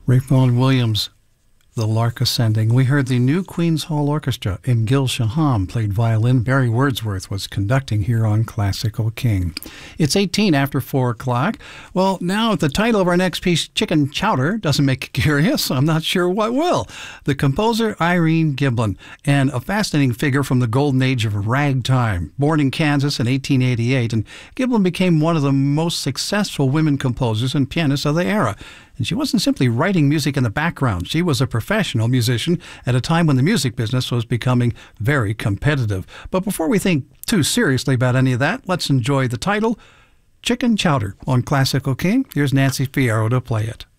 Rick Vaughan Williams, The Lark Ascending. We heard the New Queen's Hall Orchestra and Gil Shaham played violin. Barry Wordsworth was conducting here on Classical King. It's 18 after 4 o'clock. Well, now the title of our next piece, Chicken Chowder, doesn't make you curious. I'm not sure what will. The composer Irene Giblin, and a fascinating figure from the golden age of ragtime. Born in Kansas in 1888, and Giblin became one of the most successful women composers and pianists of the era. And she wasn't simply writing music in the background. She was a professional musician at a time when the music business was becoming very competitive. But before we think too seriously about any of that, let's enjoy the title, Chicken Chowder, on Classical King. Here's Nancy Fierro to play it.